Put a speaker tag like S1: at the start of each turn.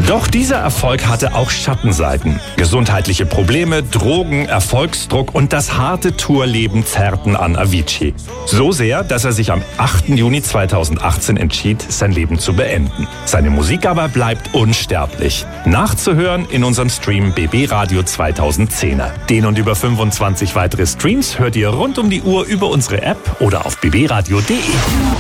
S1: Doch dieser Erfolg hatte auch Schattenseiten. Gesundheitliche Probleme, Drogen, Erfolgsdruck und das harte Tourleben zerrten an Avicii. So sehr, dass er sich am 8. Juni 2018 entschied, sein Leben zu beenden. Seine Musik aber bleibt unsterblich. Nachzuhören in unserem Stream BB Radio 2010er. Den und über 25 weitere Streams hört ihr rund um die Uhr über unsere App oder auf bbradio.de.